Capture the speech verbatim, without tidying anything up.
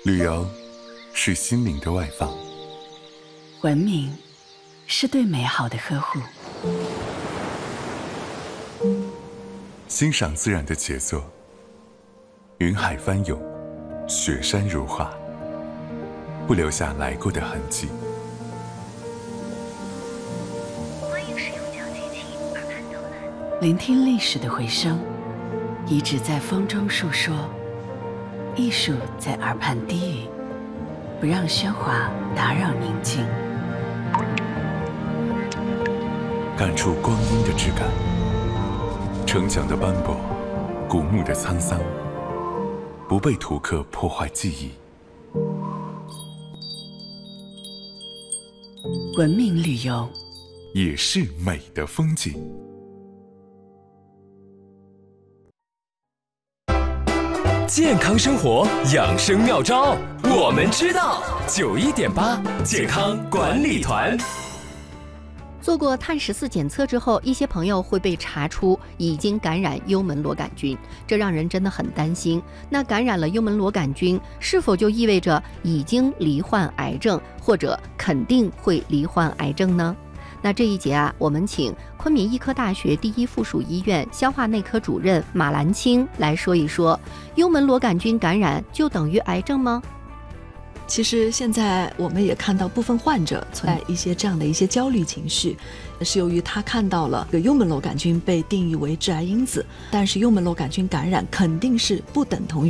旅游是心灵的外放， 文明是对美好的呵护， 欣赏自然的杰作，云海翻涌，雪山如画，不留下来过的痕迹。 欢迎使用脚机器耳畔导览，聆听历史的回声，遗址在风中述说，艺术在耳畔低语，不让喧哗打扰宁静， 感触光阴的质感，城墙的斑驳，古墓的沧桑，不被图刻破坏记忆。 文明旅游也是美的风景。 健康生活养生妙招，我们知道。九一点八健康管理团。 做过碳十四检测之后，一些朋友会被查出已经感染幽门螺杆菌，这让人真的很担心。那感染了幽门螺杆菌，是否就意味着已经罹患癌症，或者肯定会罹患癌症呢？那这一节啊，我们请昆明医科大学第一附属医院消化内科主任马兰青来说一说，幽门螺杆菌感染就等于癌症吗？ 其实现在我们也看到部分患者存在一些这样的一些焦虑情绪，是由于他看到了幽门螺杆菌被定义为致癌因子，但是幽门螺杆菌感染肯定是不等同于